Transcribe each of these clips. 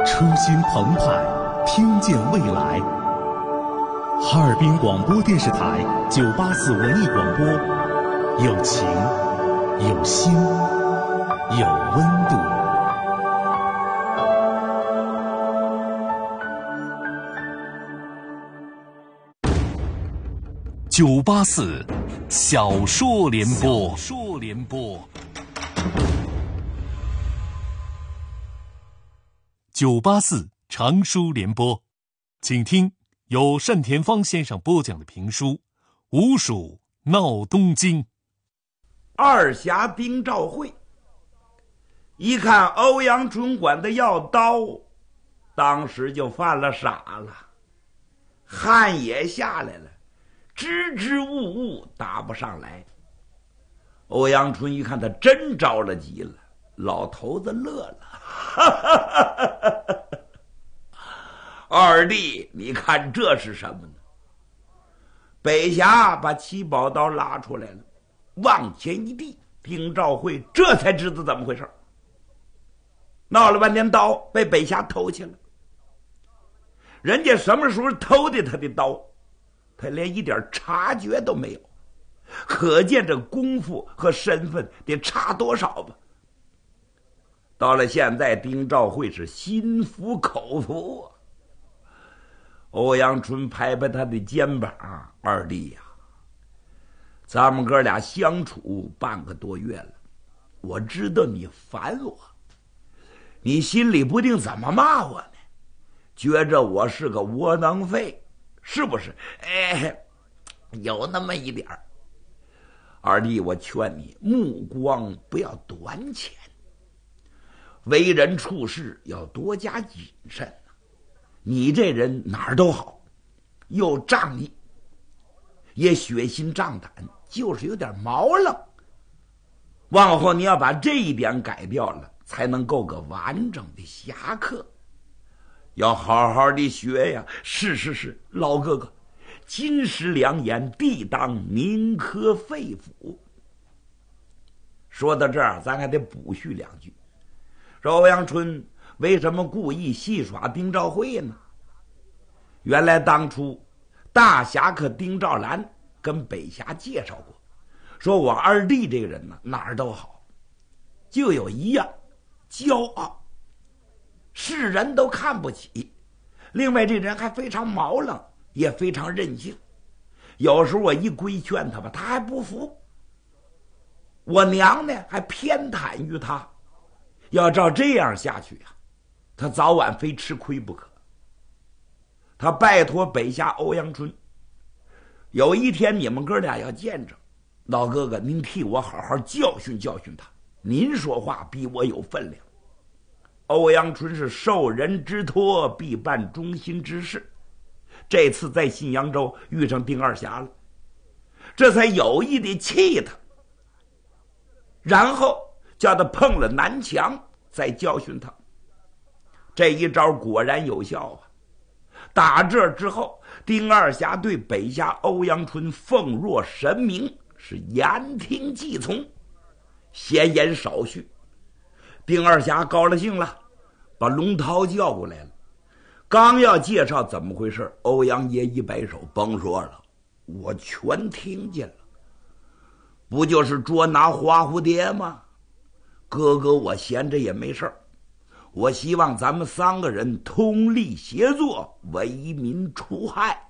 初心澎湃，听见未来。哈尔滨广播电视台984文艺广播，有情，有心，有温度。984小说联播。984长书联播，请听由单田芳先生播讲的评书《吴蜀闹东京》。 二侠丁兆会一看欧阳春管的要刀，当时就犯了傻了，汗也下来了，支支吾吾答不上来。欧阳春一看他真着了急了，老头子乐了，哈哈哈哈，二弟，你看这是什么呢？北侠把七宝刀拉出来了，往前一递，丁兆会这才知道怎么回事。闹了半天，刀被北侠偷去了。人家什么时候偷的他的刀，他连一点察觉都没有，可见这功夫和身份得差多少吧。到了现在，丁兆会是心服口服啊。欧阳春拍拍他的肩膀，二弟呀，咱们哥俩相处半个多月了，我知道你烦我，你心里不定怎么骂我呢，觉着我是个窝囊废，是不是？哎，有那么一点儿。二弟，我劝你目光不要短浅，为人处事要多加谨慎。你这人哪儿都好，又仗义，也血心仗胆，就是有点毛愣。往后你要把这一点改掉了，才能够个完整的侠客。要好好的学呀！是，老哥哥，金石良言，必当铭刻肺腑。说到这儿，咱还得补叙两句。说欧阳春为什么故意戏耍丁兆会呢？原来当初大侠客丁兆兰跟北侠介绍过，说我二弟这个人呢，哪儿都好，就有一样，骄傲，世人都看不起。另外这人还非常毛愣，也非常任性，有时候我一规劝他吧，他还不服。我娘呢还偏袒于他，要照这样下去呀，他早晚非吃亏不可。他拜托北侠欧阳春，有一天你们哥俩要见着，老哥哥您替我好好教训教训他，您说话比我有分量。欧阳春是受人之托，必办忠心之事。这次在信阳州遇上丁二侠了，这才有意的气他，然后叫他碰了南墙，再教训他。这一招果然有效啊！打这之后，丁二侠对北侠欧阳春奉若神明，是言听计从，闲言少叙。丁二侠高了兴了，把龙涛叫过来了。刚要介绍怎么回事，欧阳爷一摆手，甭说了，我全听见了。不就是捉拿花蝴蝶吗？哥哥我闲着也没事儿，我希望咱们三个人通力协作，为民除害。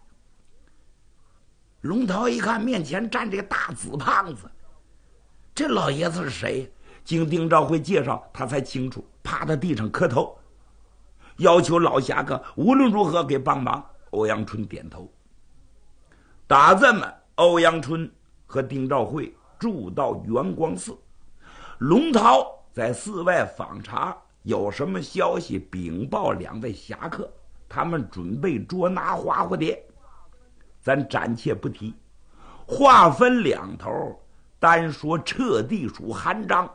龙涛一看面前站这个大紫胖子，这老爷子是谁？经丁兆会介绍，他才清楚，趴在地上磕头，要求老侠客无论如何给帮忙。欧阳春点头。打这么，欧阳春和丁兆会住到元光寺，龙涛在寺外访查，有什么消息禀报两位侠客，他们准备捉拿花蝴蝶。咱暂且不提，话分两头，单说彻地属韩章。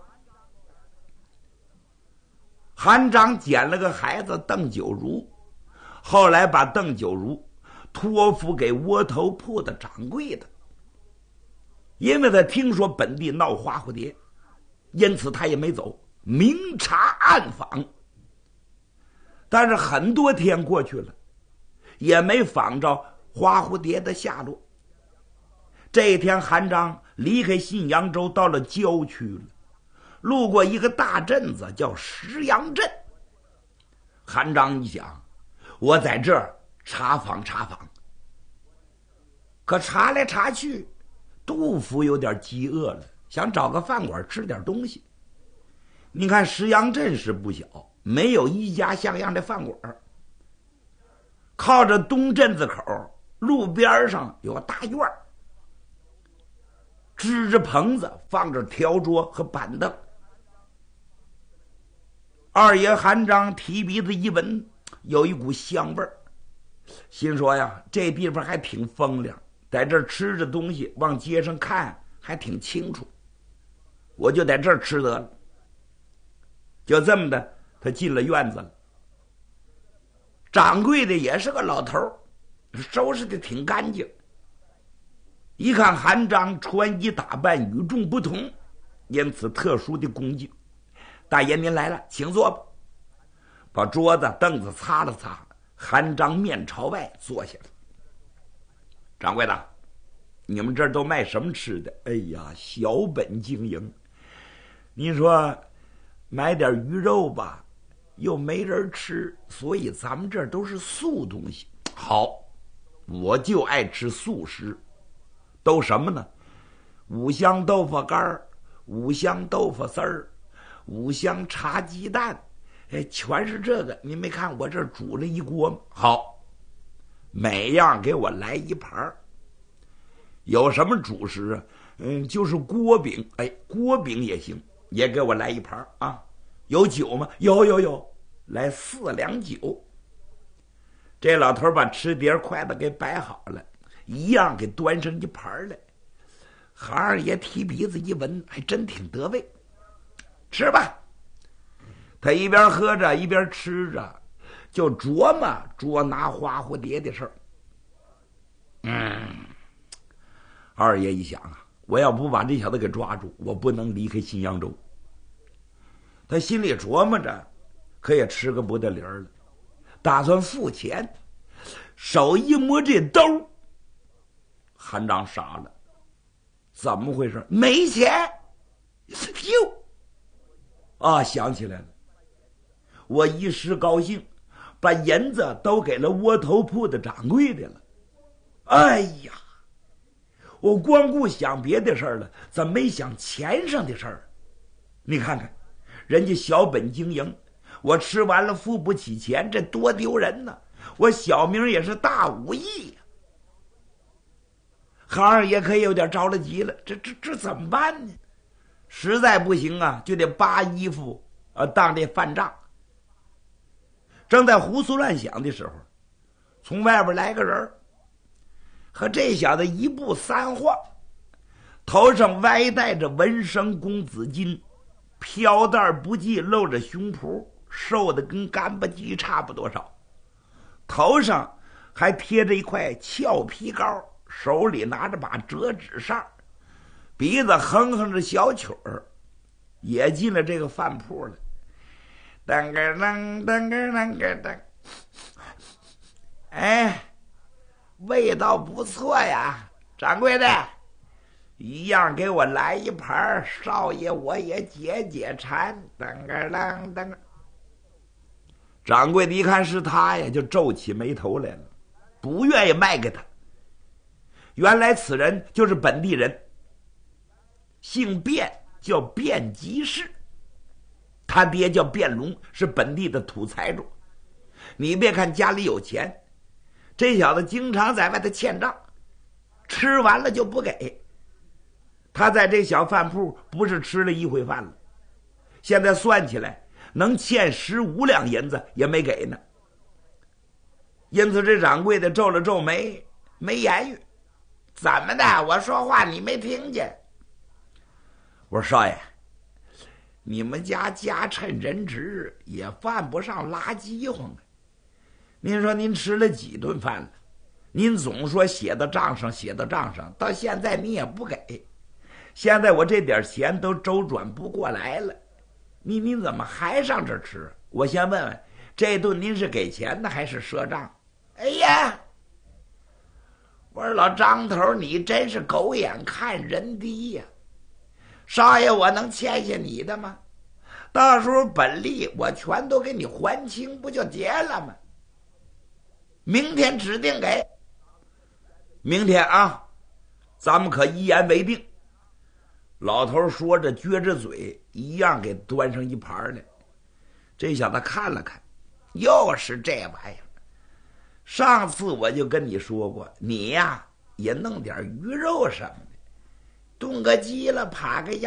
韩章捡了个孩子邓九如，后来把邓九如托付给窝头铺的掌柜的，因为他听说本地闹花蝴蝶，因此他也没走，明察暗访。 但是很多天过去了，也没访着花蝴蝶的下落。这一天，韩章离开信阳州，到了郊区了，路过一个大镇子，叫石阳镇。韩章一想，我在这儿查访查访。可查来查去，杜甫有点饥饿了，想找个饭馆吃点东西。你看石阳镇是不小，没有一家像样的饭馆。靠着东镇子口，路边上有个大院，支着棚子，放着条桌和板凳。二爷韩章提鼻子一闻，有一股香味儿，心说呀，这地方还挺风凉，在这儿吃着东西，往街上看还挺清楚，我就在这儿吃得了。就这么的，他进了院子了。掌柜的也是个老头，收拾的挺干净。一看韩章穿衣打扮与众不同，因此特殊的恭敬。大爷您来了，请坐吧。把桌子凳子擦了擦，韩章面朝外坐下了。掌柜的，你们这儿都卖什么吃的？哎呀，小本经营。您说买点鱼肉吧，又没人吃，所以咱们这儿都是素东西。好，我就爱吃素食。都什么呢？五香豆腐干、五香豆腐丝儿、五香茶鸡蛋，全是这个。你没看我这儿煮了一锅吗？好，每样给我来一盘。有什么主食啊？就是锅饼，锅饼也行，也给我来一盘啊。有酒吗？有，来4两酒。这老头把吃碟筷子给摆好了，一样给端上一盘来。韩二爷提鼻子一闻，还真挺得味。吃吧。他一边喝着一边吃着，就琢磨捉拿花蝴蝶的事儿。二爷一想啊，我要不把这小子给抓住，我不能离开信阳州。他心里琢磨着，可也吃个不得理儿了，打算付钱。手一摸这兜，韩章傻了，怎么回事？没钱！想起来了，我一时高兴，把银子都给了窝头铺的掌柜的了。哎呀，我光顾想别的事儿了，怎么没想钱上的事儿？你看看，人家小本经营，我吃完了付不起钱，这多丢人呢！我小名也是大武艺呀。韩二爷可有点着了急了，这怎么办呢？实在不行啊，就得扒衣服当这饭账。正在胡思乱想的时候，从外边来个人，和这小子一步三晃，头上歪戴着文生公子巾，飘带不系，露着胸脯，瘦的跟干巴鸡差不多少，头上还贴着一块俏皮膏，手里拿着把折纸扇，鼻子哼哼着小曲儿，也进了这个饭铺了。噔个噔噔个噔个噔，味道不错呀，掌柜的，一样给我来一盘，少爷我也解解馋。噔个噔噔。掌柜的一看是他呀，就皱起眉头来了，不愿意卖给他。原来此人就是本地人，姓卞，叫卞吉士，他爹叫卞龙，是本地的土财主。你别看家里有钱，这小子经常在外头欠账，吃完了就不给。他在这小饭铺不是吃了一回饭了，现在算起来能欠15两银子也没给呢。因此这掌柜的皱了皱眉，没言语。怎么的？我说话你没听见？我说少爷，你们家家趁人直，也犯不上拉饥荒。您说您吃了几顿饭了？您总说写到账上，写到账上，到现在你也不给。现在我这点钱都周转不过来了，您怎么还上这儿吃？我先问问， 这顿您是给钱的还是赊账？哎呀，我说老张头，你真是狗眼看人低呀！少爷，我能欠下你的吗？到时候本利我全都给你还清，不就结了吗？明天指定给。明天啊，咱们可一言为定。老头说着撅着嘴，一样给端上一盘来。这小子看了看，又是这玩意儿。上次我就跟你说过，你呀也弄点鱼肉什么的，炖个鸡了，扒个鸭。